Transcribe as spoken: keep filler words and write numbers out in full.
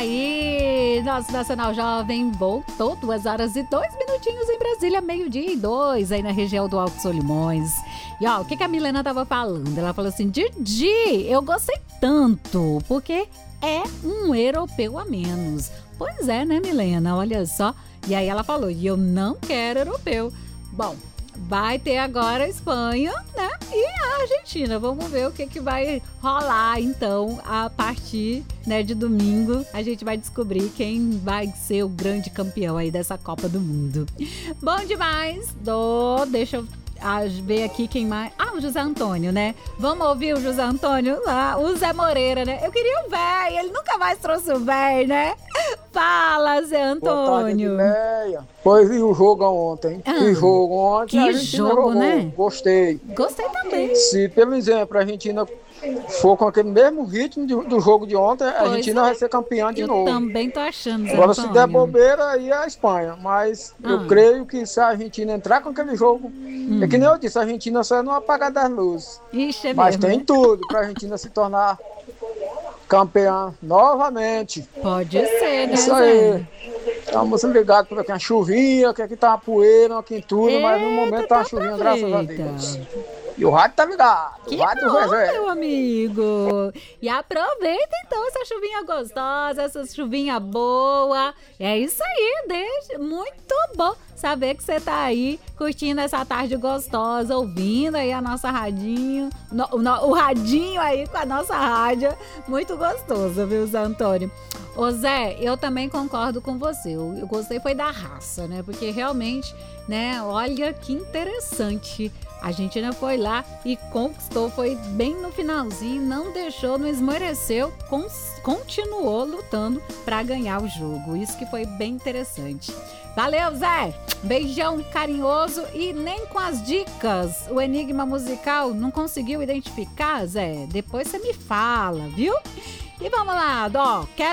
Aí, nosso Nacional Jovem voltou, duas horas e dois minutinhos em Brasília, meio-dia e dois, aí na região do Alto Solimões. E ó, o que, que a Milena tava falando? Ela falou assim, Didi, eu gostei tanto, porque é um europeu a menos. Pois é, né, Milena? Olha só. E aí ela falou, e eu não quero europeu. Bom, vai ter agora a Espanha, né? E a Argentina. Vamos ver o que, que vai rolar, então, a partir, né, de domingo. A gente vai descobrir quem vai ser o grande campeão aí dessa Copa do Mundo. Bom demais. Do, deixa eu ver aqui quem mais... Ah, o José Antônio, né? Vamos ouvir o José Antônio lá, o Zé Moreira, né? Eu queria o véi, ele nunca mais trouxe o véi, né? Fala, Zé Antônio. Boa tarde, pois vi o jogo ontem. Ah, que jogo ontem. Que jogo, jogou. Né? Gostei. Gostei também. Se, pelo exemplo, a Argentina for com aquele mesmo ritmo de, do jogo de ontem, a pois Argentina é. vai ser campeã de eu novo. Eu também tô achando, Zé Agora, Antônio. se der bobeira, aí é a Espanha. Mas ah. eu creio que se a Argentina entrar com aquele jogo, hum. é que nem eu disse, a Argentina só é no apagar das luzes. Ixi, é mas mesmo, tem né? tudo para a Argentina se tornar campeã novamente. Pode ser, né, Isso aí. Estamos ligados por aqui, uma chuvinha, que aqui tá uma poeira, aqui em tudo, Eita, mas no momento tá uma chuvinha, graças a Deus. E o rádio tá ligado. Que o rádio bom, do meu amigo. E aproveita então essa chuvinha gostosa, essa chuvinha boa. É isso aí, deixa. Muito bom saber que você tá aí curtindo essa tarde gostosa, ouvindo aí a nossa radinho, no, no, o radinho aí com a nossa rádio. Muito gostoso, viu, Zé Antônio? Ô Zé, eu também concordo com você. Eu, eu gostei foi da raça, né? Porque realmente, né, olha que interessante. A Argentina foi lá e conquistou, foi bem no finalzinho, não deixou, não esmoreceu, cons- continuou lutando para ganhar o jogo. Isso que foi bem interessante. Valeu, Zé! Beijão carinhoso e nem com as dicas, o enigma musical não conseguiu identificar, Zé? Depois você me fala, viu? E vamos lá, Dó, quero